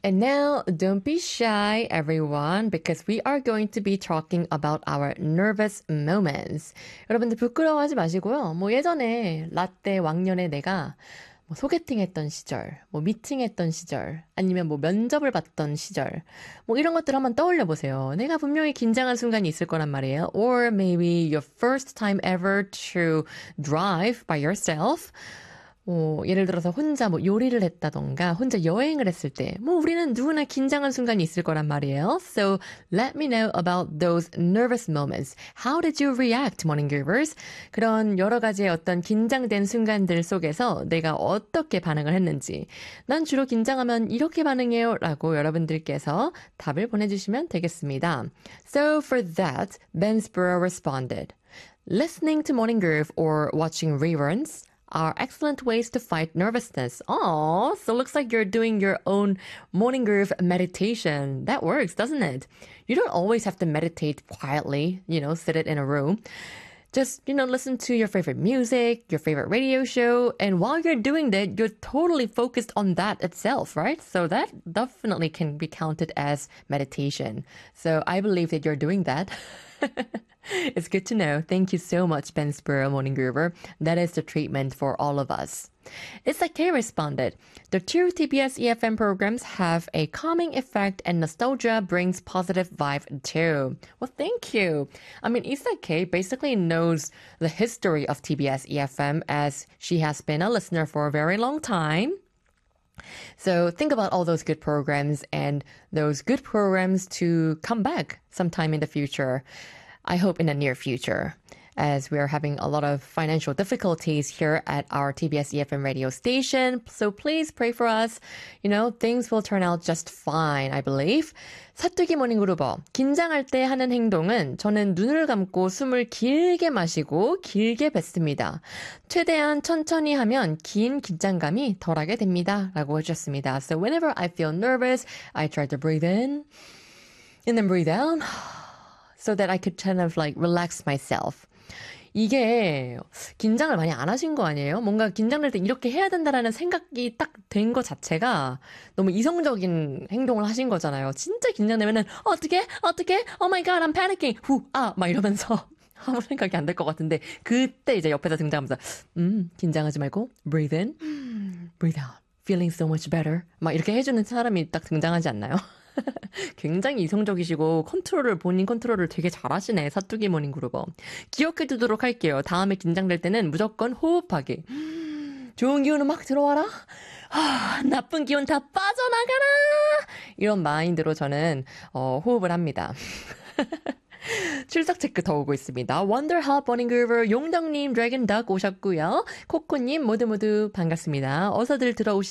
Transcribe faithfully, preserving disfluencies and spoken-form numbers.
And now, don't be shy, everyone, because we are going to be talking about our nervous moments. 여러분들 부끄러워하지 마시고요. 뭐 예전에 라떼 왕년에 내가 뭐 소개팅했던 시절, 뭐 미팅했던 시절, 아니면 뭐 면접을 봤던 시절, 뭐 이런 것들 한번 떠올려 보세요. 내가 분명히 긴장한 순간이 있을 거란 말이에요. Or maybe your first time ever to drive by yourself. 뭐 예를 들어서 혼자 뭐 요리를 했다던가 혼자 여행을 했을 때 뭐 우리는 누구나 긴장한 순간이 있을 거란 말이에요. So let me know about those nervous moments. How did you react, morning givers? 그런 여러 가지의 어떤 긴장된 순간들 속에서 내가 어떻게 반응을 했는지. 난 주로 긴장하면 이렇게 반응해요 라고 여러분들께서 답을 보내주시면 되겠습니다. So for that, Ben Spurrow responded. Listening to Morning Groove or watching reruns are excellent ways to fight nervousness. Oh, so it looks like you're doing your own morning groove meditation. That works, doesn't it? You don't always have to meditate quietly, you know, sit it in a room. Just, you know, listen to your favorite music, your favorite radio show, and while you're doing that, you're totally focused on that itself, right? So that definitely can be counted as meditation. So I believe that you're doing that. It's good to know. Thank you so much, Ben Spurrow, Morning Groover. That is the treatment for all of us. It's like Kay responded. The two T B S E F M programs have a calming effect and nostalgia brings positive vibe too. Well, thank you. I mean, Issa Kay basically knows the history of T B S E F M as she has been a listener for a very long time. So think about all those good programs and those good programs to come back sometime in the future. I hope in the near future, as we are having a lot of financial difficulties here at our T B S E F M radio station. So please pray for us. You know, things will turn out just fine, I believe. 사뚜기 모닝 그루버. 긴장할 때 하는 행동은 저는 눈을 감고 숨을 길게 마시고 길게 뱉습니다. 최대한 천천히 하면 긴 긴장감이 덜하게 됩니다. 라고 해주셨습니다. So whenever I feel nervous, I try to breathe in and then breathe out. So that I could kind of like relax myself. 이게 긴장을 많이 안 하신 거 아니에요? 뭔가 긴장될 때 이렇게 해야 된다라는 생각이 딱 된 거 자체가 너무 이성적인 행동을 하신 거잖아요. 진짜 긴장되면은 어떻게 어떻게 Oh my god, I'm panicking. 후, 아, 막 이러면서 아무 생각이 안 될 것 같은데 그때 이제 옆에서 등장하면서 음, 긴장하지 말고 breathe in, breathe out. Feeling so much better. 막 이렇게 해주는 사람이 딱 등장하지 않나요? 굉장히 이성적이시고 컨트롤을 본인 컨트롤을 되게 잘하시네. 사투기 모닝 그루버. 기억해 두도록 할게요. 다음에 긴장될 때는 무조건 호흡하기. 좋은 기운은 막 들어와라. 아, 나쁜 기운 다 빠져나가라. 이런 마인드로 저는 어, 호흡을 합니다. 출석 체크 더 오고 있습니다. 원더합 버닝그루버 용덕님 드래곤 덕 오셨고요. 코코님 모두 모두 반갑습니다. 어서들 들어오시